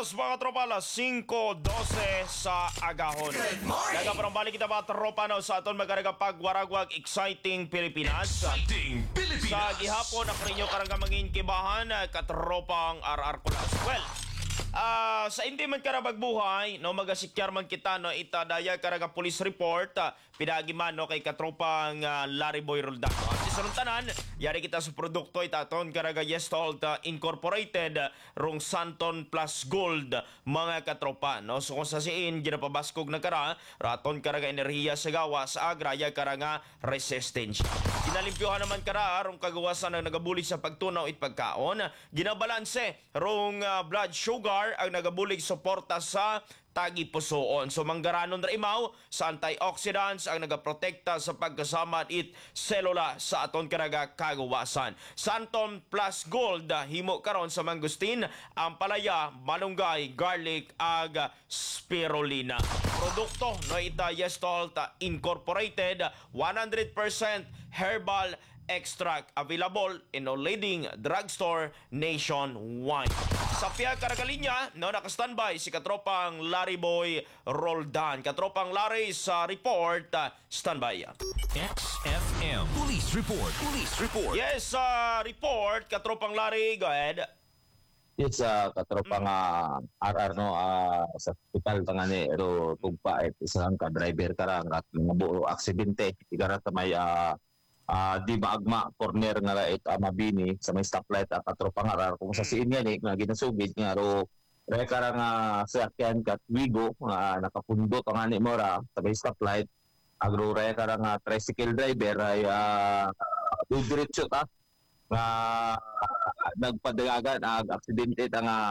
oras mga tropa, alas 5:12 sa agahon. Nagaparang balik kita mga tropa na sa aton magkaragapagwaragwag exciting Pilipinas. Exciting Pilipinas. Sa gihapon ako ninyo karang mangin kibahan katropang RR Kulas. Well, sa hindi man karabagbuhay, no, magasikyar man kita, no, itadaya karaga police report, pinagi man, no, kay katropang Larry Boy Roldan. At isununtanan, yari kita sa produkto, itaton karaga Yestalt Incorporated, rong Santon Plus Gold, mga katropa, no. So kung sa siin, ginapabaskog na kara, raton karaga enerhiya sa gawa, sa agraya karaga resistensya. Ginalimpyohan naman kara, rong kagawasan na nagabuli sa pagtunaw it pagkaon, ginabalanse, rong blood sugar, ang nagabulig suporta sa tagi pusoon. So manggaranon ra imaw sa antioxidants ang nagaprotekta sa pagkasama it selula sa aton karaga kagawasan. Santon Plus Gold himo karon sa mangustin, ang palaya, malunggay, garlic ag spirulina. Produkto no ita Yestalt Incorporated, 100% herbal extract, available in all leading drugstore nationwide. Sa piya karagalinya, no, naka-standby si katropang Larry Boy Roldan. Katropang Larry sa report, standby. XFM Police Report. Police Report. Yes, report, katropang Larry, go ahead. Yes, katropang RR no sa hospital tangani ero tugpa isang ka driver karang at nabuo aksidente igara sa may di maagma corner nga right Mabini sa may stoplight katropang RR kung sa siin nga ni nga ginasugid nga ro rekara nga sakyan kat Wigo nga nakapundot ang ani mora sa may stoplight agro rekara nga tricycle driver ay diretso ta nga nagpadagagan ag aksidente ta nga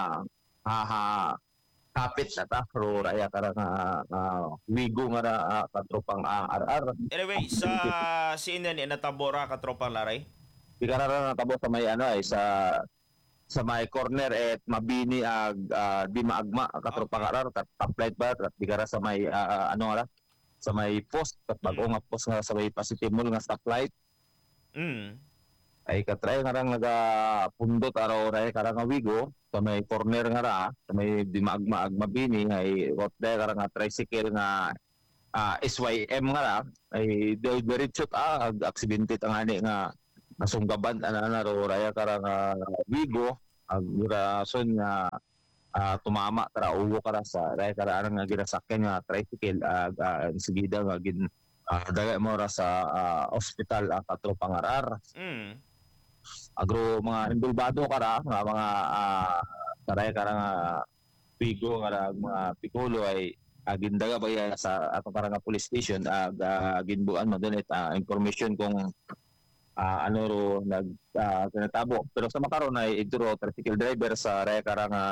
kapit na ta pero raya karang Wigo nga katropang RR. Anyway, sa CNN natabora katropang Larry? Di karara natabo sa may ay sa may corner at Mabini ag di maagma katropang RR kat stoplight ba at di kara sa may sa may post kat bago nga post nga sa may positive mall nga stoplight. Ay katray nga rang nagapundot araw ray karang Wigo sa may corner nga ra sa may di maagma ag Mabini ay rote karang tricycle nga SYM nga ra ay diretso ag aksidente tangani nga nasunggaban ana ro ray karang Wigo ag rason nga tumama tara uwo kara sa ray karang nga ginasakyan nga tricycle ag sigida nga gin daga mo ra sa ospital katropang RR. Agro mga indulbado kara nga mga taray kara nga Wigo nga mga Piccolo ay agindaga ba yan sa ato para nga police station ginbuan mo doon information kung ano ro tinatabo pero sa makaron ay idro tricycle driver sa ray kara nga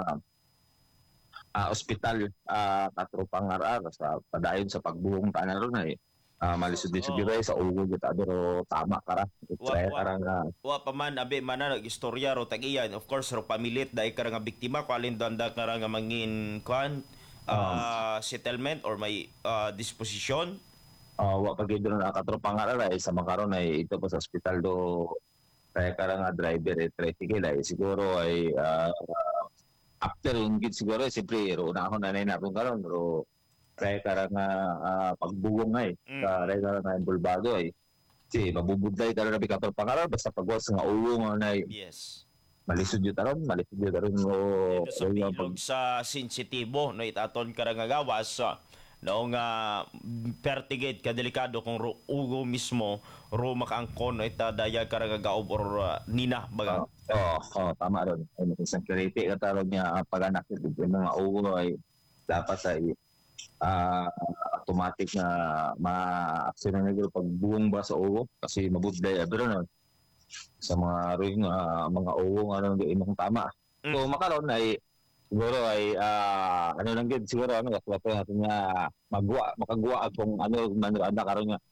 ospital katropang RR sa padayon sa pagbuhong tanan ron ay malisod din sa biray sa ugo kita pero tama kara karang wa pa man abi man nag-istorya ro tag-iyan, of course ro pamilit dai kara nga biktima kalin dandak na nga mangin kwan settlement or may disposition. Wa pagid na katropang RR ay sa makaron ay ito po sa ospital do kaya karang driver tricycle ay siguro ay after yung gid siguro siyempre ro na ako nanay na karon ro kaya karang pagbugong ay kaya karang bulbado ay si mabubudlay karang nabi katropang RR basta pagwas nga uwo nga nay Yes. malisod yun taron mo Sa bilog sa sensitibo no itaton karang gawas noong pertigate kadelikado kung ugo mismo ro makaangkon no itadaya karang gaob or nina baga. Tama ron ay isang clarity katarong niya pag-anak yung mga ugo ay dapat ay automatic na ma-aksyon na nagro pagbuong ba sa ugo kasi mabudlay pero no sa mga ring mga uwo nga nang imong tama. So makaron ay siguro ay ano lang gid siguro kasi natin nga makagwa kung ano manada karon nga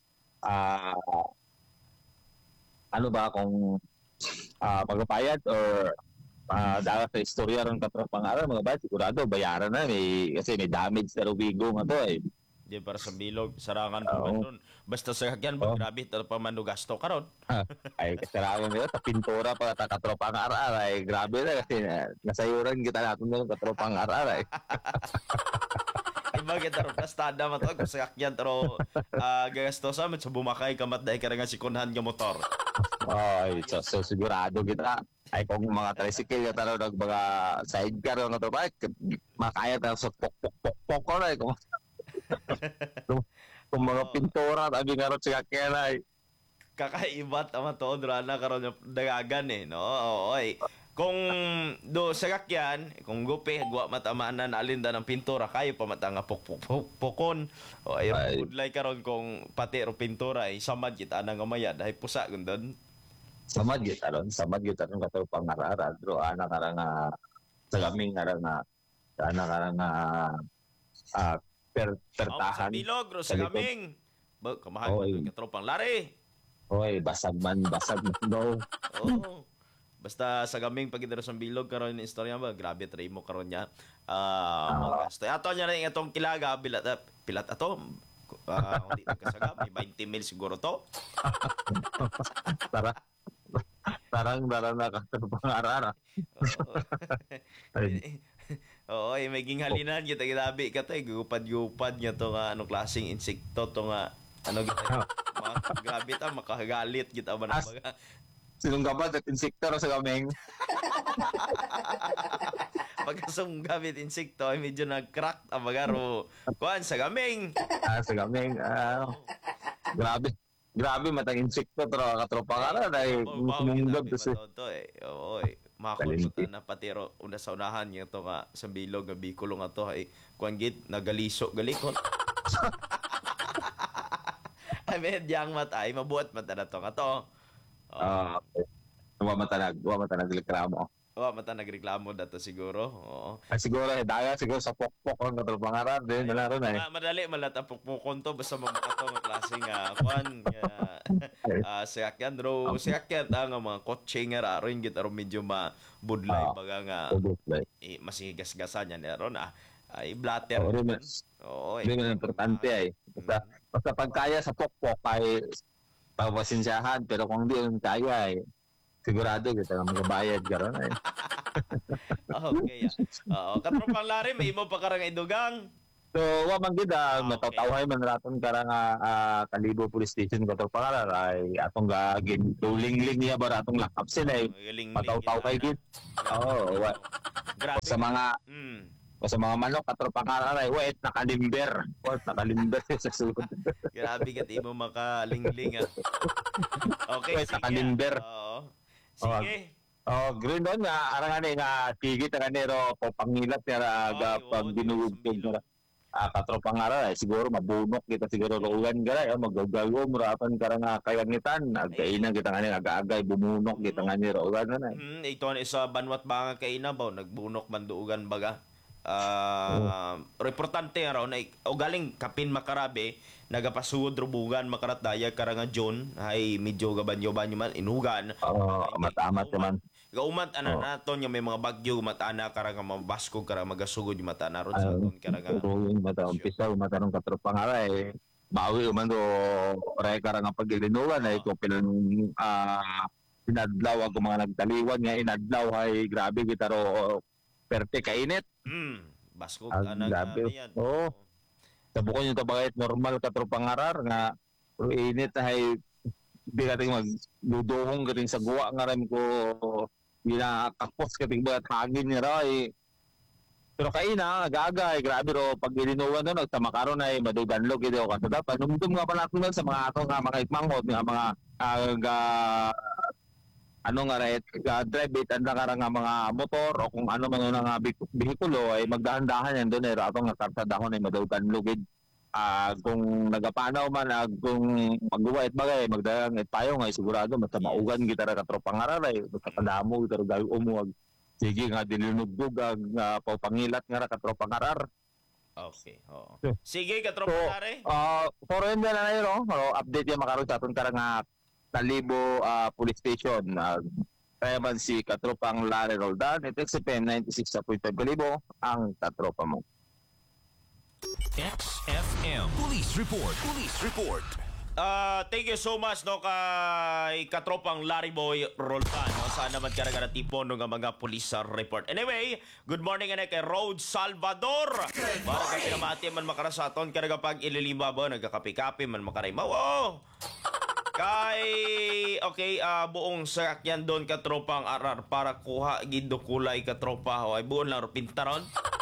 ano ba kung pagpapayad or dahil sa istorya ron katropang RR mga ba sigurado bayaran na kasi may damage sa Wigo nga to ay Di para sa bilog, sarangan pa Oo. man doon. Basta sa sakyan ba, Oo. grabe, ito pa man no gasto karon. Ay, kasalanan nila sa pintura pa katropang arar ay grabe na kasi nasayuran kita natin ng katropang arar ay. Iba kita ro plastada man to kung sa sakyan pero gasto sa man sa bumakay kamat dai ka nga sikunhan nga motor. Ay, so sigurado kita. Ay kung mga tricycle yung taro ng mga sidecar yung ito ba, makaya tayo sa pok ko na kung, kung mga Oo. pintura, sabi nga rin siya kaya na Kakaiba tama to drana karon yung dagagan eh no. Oo, oy. Kung do sa sakyan, kung gupi guwa matamanan alinda ng pintura kayo pa matanga pokon. O ay Ay. budlay karon kung pati ro pintura ay samad kita na nga mayad ay pusa gundon. samad kita ron katropang arar, pero anak ka nga sa gaming anak ka nga Sa pertahan. bilog ro sa sa likod. gaming. Ba kamahal Oy. man ka tropang lari. Hoy, basag man daw. Oo. Basta sa gaming pag sa bilog karon ni istorya ba grabe try mo karon niya. Mga gasto. Ato niya rin itong kilaga pilat ato. Hindi nagkasaga may 20 mil siguro to. Tara. Tarang na katropang arar. Oo. Ay. Oo, may ginghalinan kita grabe ka tay gupad-gupad niya to nga anong klaseng insekto to nga ano kita grabe ta makagalit kita ba na baga. Sinunggaban at insektor sa gaming. Pagkasong gamit insekto ay medyo nag-crack ang bagaro kuan sa gaming. Sa gaming. Grabe. Grabe matang insekto pero katropa ka na dahil sumunggab to siya. to eh. Oo, eh. Makakulot na patiro una sa unahan niya to nga sa bilog nga bikulo nga to ay kuan git nagaliso galikon. Ay medyang matay mabuhat mata na to nga to. Okay. Wa matanag reklamo. Oh, mata nagreklamo dato siguro. Oo. Ay siguro daga siguro sa pokpok ang katropa nga ran din na ron ay. Madali malatapok-pukon to basta mamakato nga klase nga kuan nga sakyan ro sakyan nga mga kotse nga raron gid aron medyo mabudlay baga nga masigasgasan niya ron ay blatter. Oo, rin. Oo. Hindi man importante ay. Basta pagkaya sa pokpok ay pagpasensyahan pero kung di yung kaya ay sigurado kita nga magabayad karon ay. Okay. Oo, katropang lari may imo pa karang idugang. So, wa man gid Okay. matawtawhay man raton karang Kalibo Police Station kato pangalan ay atong ginduling-ling niya ba atong lakap sila ay matawtaw kay gid. Oo, wa. Grabe. Sa mga Mm. sa mga manok kato pangalan ay wait nakalimber. Wait nakalimber sa sulod. Grabe kat imo makalingling ah. Okay, Wait, sige. nakalimber. Oo. Sige. Oh, green doon nga arang ani nga tigit nga nero po pangilat nga Ay, pag oo, dinugtog di ba, nga katropang ara ay siguro mabunok kita siguro lugan gara magagago murapan kara nga kayangitan agkainan kita nga ni aga-agay bumunok kita nga ni lugan na. Ito na isa banwat banga kay inabaw nagbunok manduugan baga. Reportante nga raw na o galing Kapin Makarabe nagapasugod rubugan makarat daya karanga John ay medyo gabanyo-banyo man inugan. Matamat naman. Gaumat ana naton yung may mga bagyo matana karanga mabaskog karanga magasugod yung mata naron sa aton karanga. Yung mata umpisa matanong katropang ara ay bawi man do ore karanga paglinugan ay ko pilang pinadlaw ako mga nagtaliwan nga inadlaw ay grabe kita ro perte kainit. Baskog Ang grabe. yan. Oo. Tabukon yung tabagay normal katropang arar nga init ay di natin magduduhong gating sa guwa nga rin ko ginakakpos kating bagat hangin niya rin pero kaina agagay grabe ro pag ilinuwan doon nagtamakaron ay maduganlog ito kasi dapat numdum nga pa natin sa mga ato nga mga ikmangot nga mga ano nga right drive it and nga mga motor o kung ano man nga bihikulo ay magdahan-dahan yan doon ay ato nga karsadahon ay maduganlog kung nagapanaw man kung magguwait bagay magdagang tayo nga sigurado basta maugan kita ra katropang aray basta kadamo kita ra gayo umuwag sige nga dinunugdug ang paupangilat nga ra katropang arar. Okay. Oo. Sige katropang are. For yun na no update yan makaroon sa aton karang Kalibo Police Station kaya man si katropang Larry Roldan ito XPN 96.5 Kalibo ang katropa mo. XFM Police Report. Police Report. Thank you so much no kay katropang Larry Boy Roldan no saan naman karagara tipo no nga mga police report. Anyway, good morning ana kay Road Salvador. Para ka pinamati man makarasaton karaga pag ililima ba nagkakapi-kapi man makarayma. Wow. Kay okay buong sakyan doon katropang RR para kuha gindo kulay katropa ay buon lang pintaron.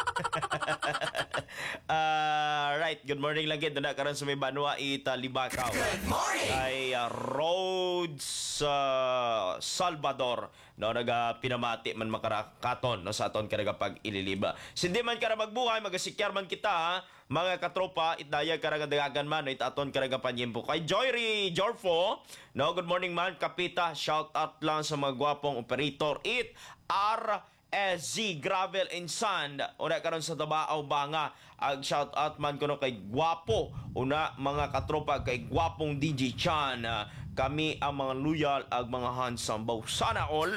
Right, good morning lang gid na karon sa may Banwa Italibakaw. Kay Roads Salvador no naga pinamati man makarakaton no sa aton karaga pag ililiba. Sindi man kara magbuhay magasikyar man kita ha, mga katropa itdaya karaga dagagan man it aton karaga panyempo. Kay Joyri Jorfo no good morning man kapita shout out lang sa mga gwapong operator it SZ Gravel and Sand una karon sa Tabao Banga ag shout out man kuno kay Gwapo una mga katropa kay Gwapong DJ Chan kami ang mga loyal ag mga handsome bow sana all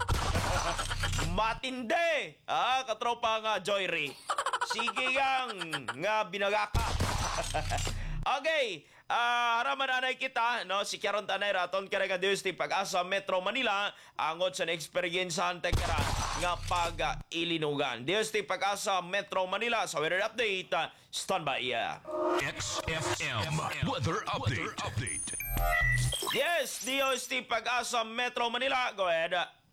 matinde katropa nga Joyri sige nga binagaka okay. Haraman anay kita, no, si Kiaron Tanay Raton, kaya Diyos ti Pag-asa Metro Manila, angot sa na-experiencehan kara nga pag-ilinugan. Diyos ti Pag-asa Metro Manila, sa weather update, standby. XFM Weather Update. Yes, Diyos ti Pag-asa Metro Manila, go ahead.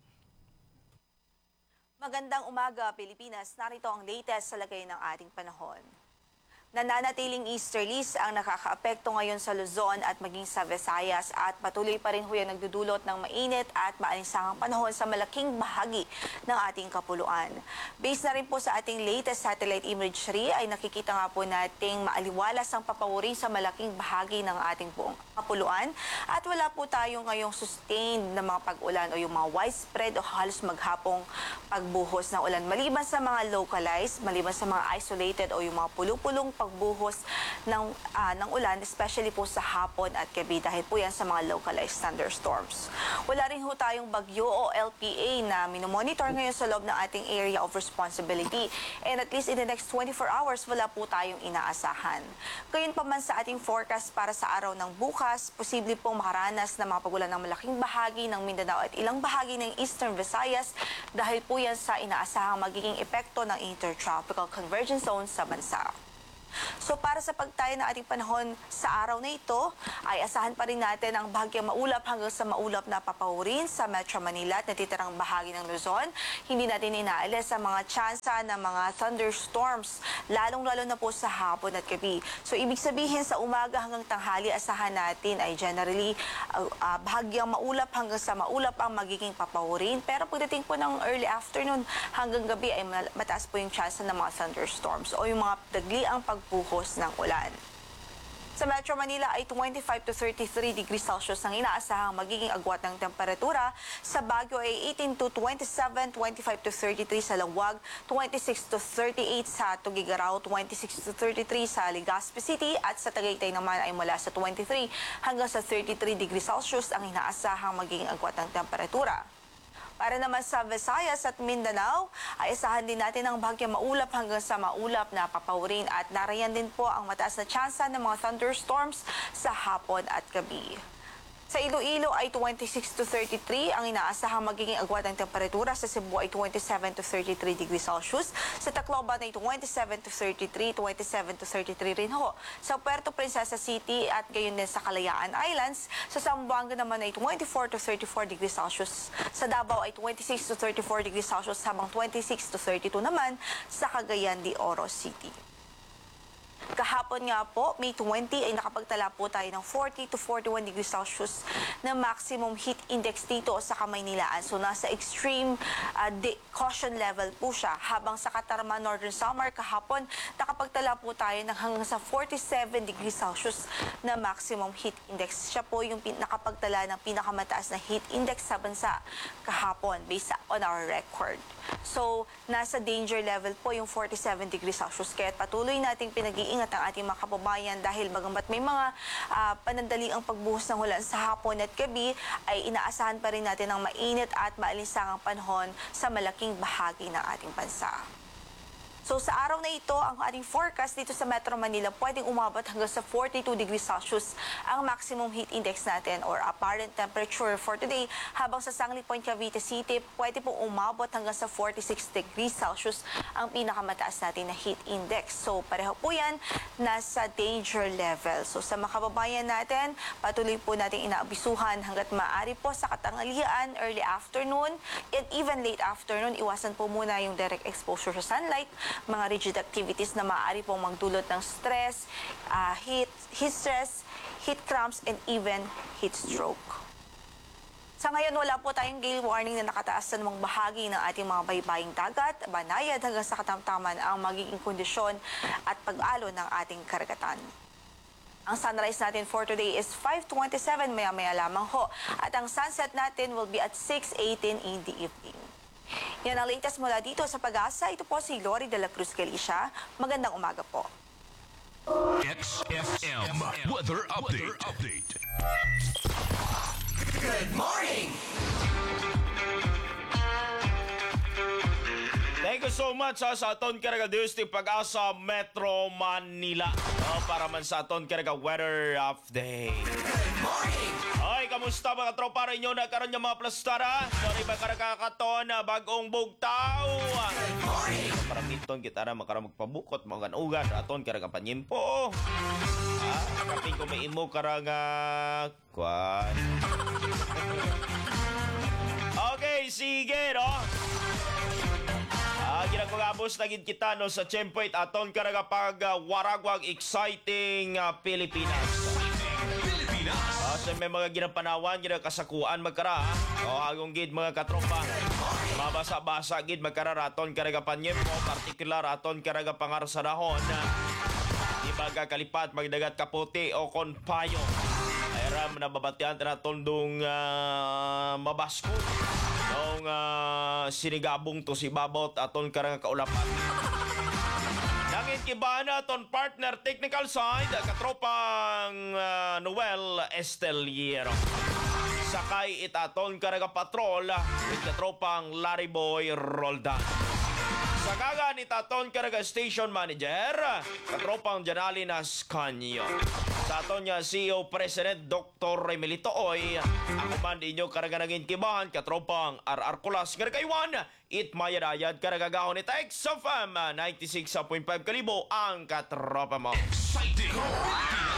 Magandang umaga, Pilipinas. Narito ang latest sa lagay ng ating panahon. Nananatiling easterlies ang nakakaapekto ngayon sa Luzon at maging sa Visayas at patuloy pa rin yung nagdudulot ng mainit at maalinsangang panahon sa malaking bahagi ng ating kapuluan. Based na rin po sa ating latest satellite imagery ay nakikita nga po nating maaliwalas ang papawurin sa malaking bahagi ng ating buong kapuluan at wala po tayo ngayong sustained na mga pag-ulan o yung mga widespread o halos maghapong pagbuhos ng ulan. Maliban sa mga localized, maliban sa mga isolated o yung mga pulupulong pagbuhos ng ulan, especially po sa hapon at gabi dahil po yan sa mga localized thunderstorms. Wala rin ho tayong bagyo o LPA na minomonitor ngayon sa loob ng ating area of responsibility. And at least in the next 24 hours, wala po tayong inaasahan. Gayun pa man sa ating forecast para sa araw ng bukas, posible pong makaranas ng mga pagulan ng malaking bahagi ng Mindanao at ilang bahagi ng Eastern Visayas dahil po yan sa inaasahang magiging epekto ng intertropical convergence zone sa bansa. So para sa pagtayo ng ating panahon sa araw na ito, ay asahan pa rin natin ang bahagyang maulap hanggang sa maulap na papawirin sa Metro Manila at natitirang bahagi ng Luzon. Hindi natin inaalis ang mga tsansa ng mga thunderstorms, lalong-lalo na po sa hapon at gabi. So ibig sabihin sa umaga hanggang tanghali, asahan natin ay generally bahagyang maulap hanggang sa maulap ang magiging papawirin. Pero pagdating po ng early afternoon hanggang gabi ay mataas po yung tsansa ng mga thunderstorms o yung mga dagliang pagbuhos ng ulan. Sa Metro Manila ay 25 to 33 degrees Celsius ang inaasahang magiging agwat ng temperatura. Sa Baguio ay 18 to 27, 25 to 33 sa Laoag, 26 to 38 sa Tugigaraw, 26 to 33 sa Legazpi City at sa Tagaytay naman ay mula sa 23 hanggang sa 33 degrees Celsius ang inaasahang magiging agwat ng temperatura. Para naman sa Visayas at Mindanao, ay asahan din natin ang bahagyang maulap hanggang sa maulap na papawirin at narayan din po ang mataas na tsansa ng mga thunderstorms sa hapon at gabi. Sa Iloilo ay 26 to 33 ang inaasahang magiging agwat ng temperatura. Sa Cebu ay 27 to 33 degrees Celsius. Sa Tacloban ay 27 to 33, 27 to 33 rin ho. Sa Puerto Princesa City at gayon din sa Kalayaan Islands. Sa Zamboanga naman ay 24 to 34 degrees Celsius. Sa Davao ay 26 to 34 degrees Celsius habang 26 to 32 naman sa Cagayan de Oro City. Kahapon nga po, May 20, ay nakapagtala po tayo ng 40 to 41 degrees Celsius na maximum heat index dito sa Kamaynilaan. So nasa extreme caution level po siya. Habang sa Catarman, Northern Samar, kahapon, nakapagtala po tayo ng hanggang sa 47 degrees Celsius na maximum heat index. Siya po yung nakapagtala ng pinakamataas na heat index sa bansa kahapon based on our record. So, nasa danger level po yung 47 degrees Celsius. Kaya patuloy nating pinag-iingat ang ating mga kababayan dahil bagamat may mga panandali ang pagbuhos ng ulan sa hapon at gabi, ay inaasahan pa rin natin ang mainit at maalinsangang panahon sa malaking bahagi ng ating bansa. So sa araw na ito, ang ating forecast dito sa Metro Manila, pwedeng umabot hanggang sa 42 degrees Celsius ang maximum heat index natin or apparent temperature for today. Habang sa Sangli Point, Cavite City, pwede pong umabot hanggang sa 46 degrees Celsius ang pinakamataas natin na heat index. So pareho po yan, nasa danger level. So sa mga kababayan natin, patuloy po natin inaabisuhan hanggat maaari po sa katanghalian, early afternoon, and even late afternoon, iwasan po muna yung direct exposure sa sunlight, mga rigid activities na maaari pong magdulot ng stress, heat stress, heat cramps, and even heat stroke. Sa ngayon, wala po tayong gale warning na nakataas sa namang bahagi ng ating mga baybaying dagat, banayad hanggang sa katamtaman ang magiging kondisyon at pag-alo ng ating karagatan. Ang sunrise natin for today is 5:27, maya-maya lamang ho. At ang sunset natin will be at 6:18 in the evening. Yan ang latest mula dito sa Pag-asa. Ito po si Lori de la Cruz Galicia. Magandang umaga po. XFM Weather Update. Thank you so much sa aton karaga District Pag-asa Metro Manila. Para man sa aton karaga weather update. Ay, kamusta mga tropa rin nyo na karon yung mga plastara? Sorry ba karakakaton na bagong bugtaw? Para dito kita na makarang magpabukot, mga ganugan, aton karaga panyimpo. Kaping ko may imo karaga kwan. Okay, sige, no? Ginagpagabos na gid kita no sa Chempoit aton karaga pag waragwag exciting Pilipinas. Sa may mga ginapanawan, ginakasakuan magkara. Agong gid mga katropa. Mabasa-basa gid magkara raton karaga panyempo, partikular aton karaga pangarsadahon. Di baga kalipat magdagat kaputi o konpayo. Ayram na babatian naton dong mabasko. Nung sinigabong to si Babot aton karang kaulapan. Nangin kibana aton partner technical side katropang Noel Esteliero. Sakay itaton karang patrol with katropang Larry Boy Roldan. Sakaga ni taton karang station manager katropang Janali Nascanio. Sa aton niya CEO President Dr. Remelito Oy, ako man ninyo karaganagin kibahan katropang RR Kulas Gargaywan, itmayadayad karagagahon ni Tex of 96.5 kalibo ang katropa mo. Exciting.